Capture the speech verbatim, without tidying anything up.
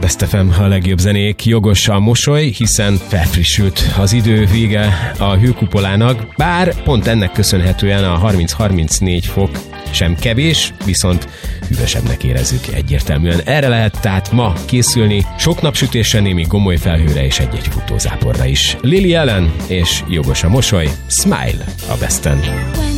Best ef em, a legjobb zenék, jogos a mosoly, hiszen felfrissült az idő, vége a hőkupolának, bár pont ennek köszönhetően a harminc-harmincnégy fok sem kevés, viszont hűvösebbnek érezzük egyértelműen. Erre lehet tehát ma készülni, sok napsütésre, némi gomoly felhőre és egy-egy futózáporra is. Lily Allen és jogos a mosoly, Smile a Besten.